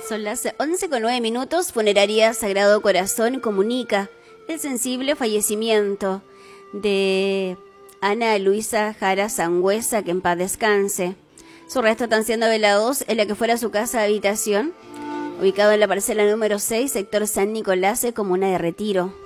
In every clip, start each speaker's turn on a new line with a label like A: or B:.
A: Son las 11:09. Funeraria Sagrado Corazón comunica el sensible fallecimiento de Ana Luisa Jara Sangüesa, que en paz descanse. Sus restos están siendo velados en la que fuera su casa de habitación, ubicado en la parcela número 6, sector San Nicolás, comuna de Retiro.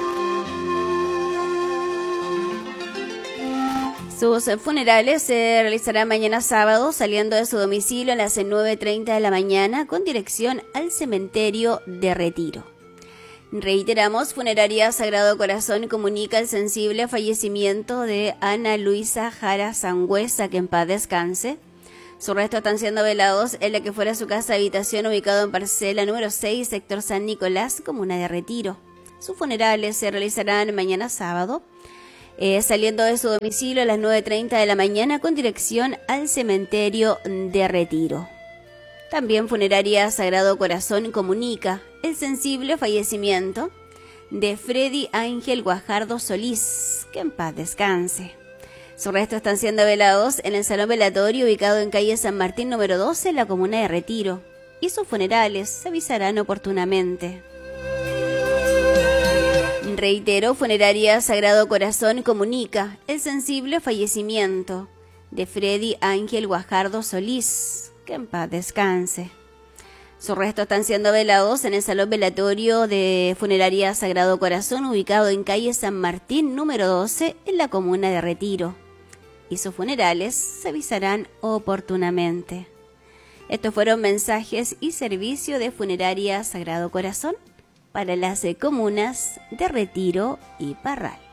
A: Sus funerales se realizarán mañana sábado, saliendo de su domicilio a las 9:30 de la mañana, con dirección al cementerio de Retiro. Reiteramos, Funeraria Sagrado Corazón comunica el sensible fallecimiento de Ana Luisa Jara Sangüesa, que en paz descanse. Sus restos están siendo velados en la que fuera su casa de habitación, ubicado en parcela número 6, sector San Nicolás, comuna de Retiro. Sus funerales se realizarán mañana sábado, saliendo de su domicilio a las 9:30 de la mañana, con dirección al cementerio de Retiro. También Funeraria Sagrado Corazón comunica el sensible fallecimiento de Freddy Ángel Guajardo Solís, que en paz descanse. Sus restos están siendo velados en el salón velatorio ubicado en calle San Martín número 12, en la comuna de Retiro, y sus funerales se avisarán oportunamente. Reitero, Funeraria Sagrado Corazón comunica el sensible fallecimiento de Freddy Ángel Guajardo Solís, que en paz descanse. Sus restos están siendo velados en el salón velatorio de Funeraria Sagrado Corazón, ubicado en calle San Martín número 12, en la comuna de Retiro, y sus funerales se avisarán oportunamente. Estos fueron mensajes y servicio de Funeraria Sagrado Corazón para las comunas de Retiro y Parral.